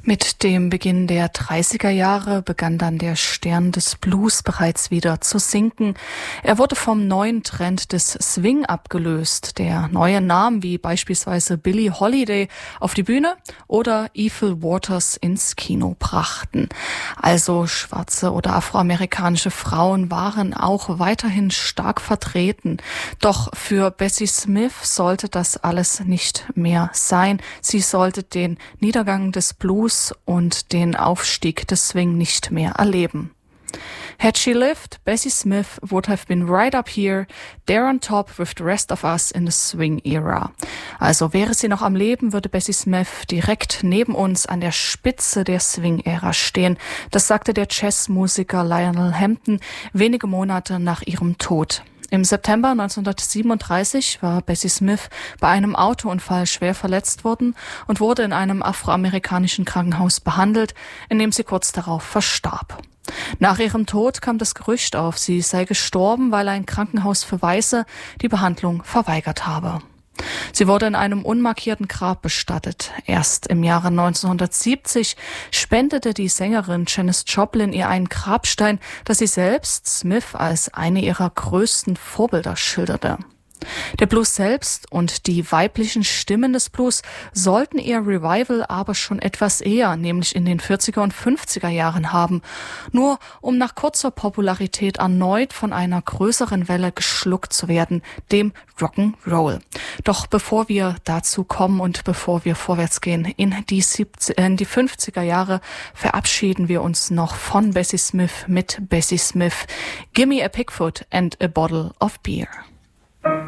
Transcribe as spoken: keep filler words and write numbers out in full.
Mit dem Beginn der dreißiger Jahre begann dann der Stern des Blues bereits wieder zu sinken. Er wurde vom neuen Trend des Swing abgelöst, der neue Namen wie beispielsweise Billie Holiday auf die Bühne oder Ethel Waters ins Kino brachten. Also schwarze oder afroamerikanische Frauen waren auch weiterhin stark vertreten. Doch für Bessie Smith sollte das alles nicht mehr sein. Sie sollte den Niedergang des Blues und den Aufstieg des Swing nicht mehr erleben. Had she lived, Bessie Smith would have been right up here, there on top with the rest of us in the swing era. Also wäre sie noch am Leben, würde Bessie Smith direkt neben uns an der Spitze der Swing-Ära stehen. Das sagte der Jazzmusiker Lionel Hampton wenige Monate nach ihrem Tod. Im September neunzehnhundertsiebenunddreißig war Bessie Smith bei einem Autounfall schwer verletzt worden und wurde in einem afroamerikanischen Krankenhaus behandelt, in dem sie kurz darauf verstarb. Nach ihrem Tod kam das Gerücht auf, sie sei gestorben, weil ein Krankenhaus für Weiße die Behandlung verweigert habe. Sie wurde in einem unmarkierten Grab bestattet. Erst im Jahre neunzehnhundertsiebzig spendete die Sängerin Janis Joplin ihr einen Grabstein, das sie selbst, Smith, als eine ihrer größten Vorbilder schilderte. Der Blues selbst und die weiblichen Stimmen des Blues sollten ihr Revival aber schon etwas eher, nämlich in den vierziger und fünfziger Jahren haben, nur um nach kurzer Popularität erneut von einer größeren Welle geschluckt zu werden, dem Rock'n'Roll. Doch bevor wir dazu kommen und bevor wir vorwärts gehen in die, siebziger, in die fünfziger Jahre, verabschieden wir uns noch von Bessie Smith mit Bessie Smith. Gimme a Pigfoot and a Bottle of Beer.